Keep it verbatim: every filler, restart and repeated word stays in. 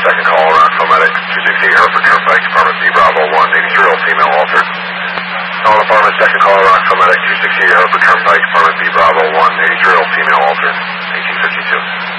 second call, Rockville Medic, two sixty-eight Hereford Turnpike, Department B, Bravo one, eighty-three-year-old female altered. Call Department, second call, Rockville Medic, two sixty-eight Hereford Turnpike, Department B, Bravo one, eighty-three-year-old female altered, eighteen fifty-two.